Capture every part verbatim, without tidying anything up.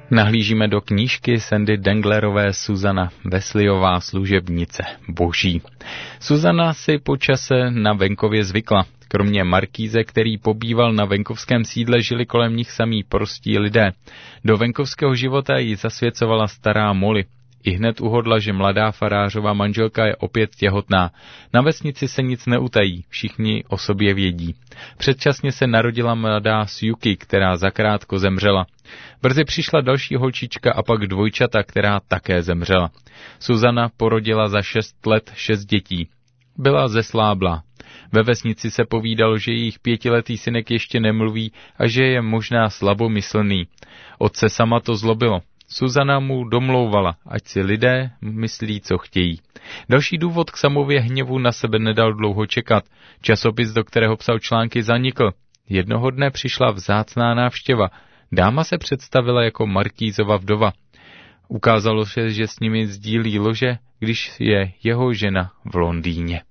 Nahlížíme do knížky Sandy Denglerové Susana Wesleyová služebnice boží. Susana si po čase na venkově zvykla. Kromě markíze, který pobýval na venkovském sídle, žili kolem nich samí prostí lidé. Do venkovského života ji zasvěcovala stará Molly. I hned uhodla, že mladá farářová manželka je opět těhotná. Na vesnici se nic neutají, všichni o sobě vědí. Předčasně se narodila mladá Sjuki, která zakrátko zemřela. Brzy přišla další holčička a pak dvojčata, která také zemřela. Susana porodila za šest let šest dětí. Byla zesláblá. Ve vesnici se povídalo, že jejich pětiletý synek ještě nemluví a že je možná slabomyslný. Otce sama to zlobilo. Susana mu domlouvala, ať si lidé myslí, co chtějí. Další důvod k Samově hněvu na sebe nedal dlouho čekat. Časopis, do kterého psal články, zanikl. Jednoho dne přišla vzácná návštěva. Dáma se představila jako Markýzova vdova. Ukázalo se, že s nimi sdílí lože, když je jeho žena v Londýně.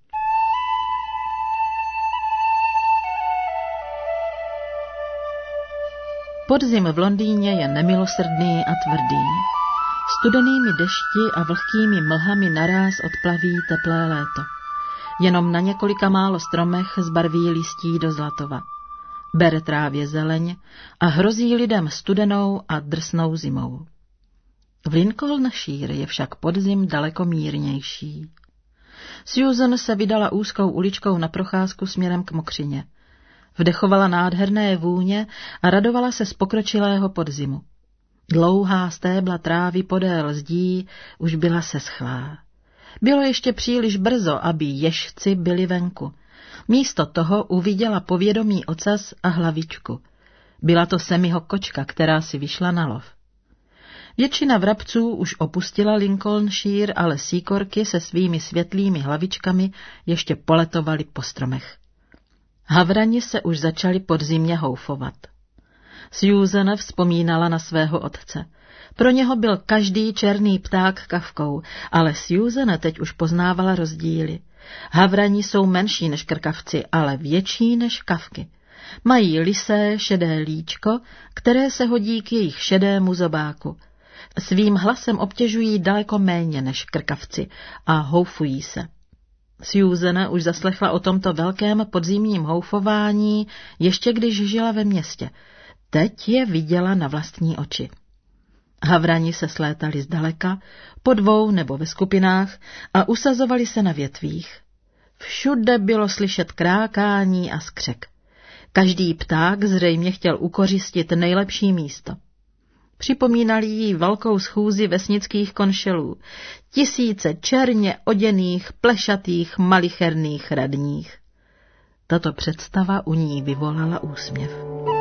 Podzim v Londýně je nemilosrdný a tvrdý. Studenými dešti a vlhkými mlhami naráz odplaví teplé léto. Jenom na několika málo stromech zbarví listí do zlatova. Bere trávě zeleň a hrozí lidem studenou a drsnou zimou. V Lincolnshire je však podzim daleko mírnější. Susan se vydala úzkou uličkou na procházku směrem k mokřině. Vdechovala nádherné vůně a radovala se z pokročilého podzimu. Dlouhá stébla trávy podél zdí už byla seschlá. Bylo ještě příliš brzo, aby ježci byli venku. Místo toho uviděla povědomý ocas a hlavičku. Byla to Semiho kočka, která si vyšla na lov. Většina vrabců už opustila Lincolnshire, ale síkorky se svými světlými hlavičkami ještě poletovaly po stromech. Havrani se už začali podzimně houfovat. Susan vzpomínala na svého otce. Pro něho byl každý černý pták kavkou, ale Susan teď už poznávala rozdíly. Havrani jsou menší než krkavci, ale větší než kavky. Mají lisé šedé líčko, které se hodí k jejich šedému zobáku. Svým hlasem obtěžují daleko méně než krkavci a houfují se. Susan už zaslechla o tomto velkém podzimním houfování, ještě když žila ve městě. Teď je viděla na vlastní oči. Havrani se slétali zdaleka, po dvou nebo ve skupinách a usazovali se na větvích. Všude bylo slyšet krákání a skřek. Každý pták zřejmě chtěl ukořistit nejlepší místo. Připomínali jí velkou schůzi vesnických konšelů, tisíce černě oděných, plešatých, malicherných radních. Tato představa u ní vyvolala úsměv.